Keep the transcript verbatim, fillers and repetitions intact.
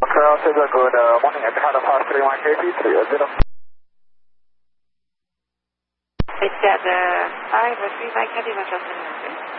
Oscar Alpha, good uh, morning. At the head of five three one K P three zero. It's at uh, five three one K P one.